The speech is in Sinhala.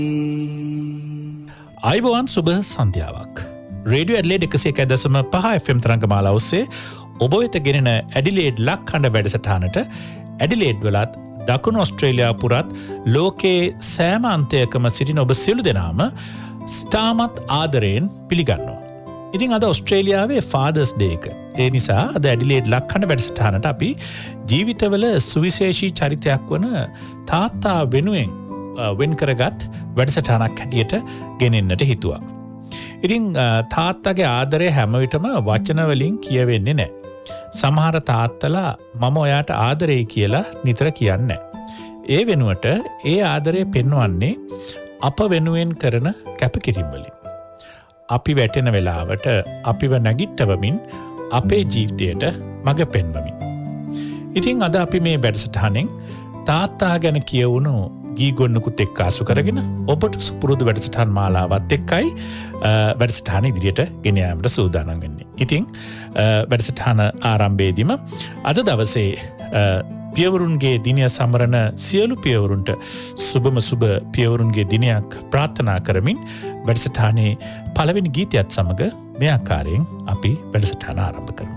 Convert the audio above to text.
අයිබෝවන් සුබ සන්ධ්‍යාවක්. රේඩියෝ ඇඩ්ලේඩ් 101.5 FM තරංගමාලා ඔස්සේ ඔබ වෙත ගෙනෙන ඇඩිලේඩ් ලක්හඬ වැඩසටහනට ඇඩිලේඩ් වලත් දකුණු ඔස්ට්‍රේලියා පුරත් ලෝකයේ සෑම අන්තයකම සිටින ඔබ සියලු දෙනාම ස්ථාමත් ආදරයෙන් පිළිගන්නවා. ඉතින් අද ඔස්ට්‍රේලියාවේ ෆාදර්ස් ඩේ එක. ඒ නිසා අද ඇඩිලේඩ් ලක්හඬ වැඩසටහනට අපි ජීවිතවල සුවිශේෂී චරිතයක් වන තාත්තා වෙනුවෙන් වෙන් කරගත් වැඩසටහනක් හැටියට ගෙනෙන්නට හිතුවා. ඉතින් තාත්තගේ ආදරය හැම විටම වචන වලින් කියවෙන්නේ නැහැ. සමහර තාත්තලා මම ඔයාට ආදරෙයි කියලා නිතර කියන්නේ නැහැ. ඒ වෙනුවට ඒ ආදරය පෙන්වන්නේ අප වෙනුවෙන් කරන කැපකිරීම වලින්. අපි වැටෙන වෙලාවට අපිව නැගිට්ටවමින් අපේ ජීවිතයට මඟ පෙන්වමින්. ඉතින් අද අපි මේ වැඩසටහනෙන් තාත්තා ගැන කියවුණු ගී ගොන්නකුත් එක්ක ආසු කරගෙන ඔබට සුපුරුදු වැඩසටහන් මාලාවත් එක්කයි වැඩසටහන ඉදිරියට ගෙන යාමට සූදානම් වෙන්නේ. ඉතින් වැඩසටහන ආරම්භයේදීම අද දවසේ පියවරුන්ගේ දිනය සමරන සියලු පියවරුන්ට සුබම සුබ පියවරුන්ගේ දිනයක් ප්‍රාර්ථනා කරමින් වැඩසටහනේ පළවෙනි ගීතයත් සමග මේ ආකාරයෙන් අපි වැඩසටහන ආරම්භ කරමු.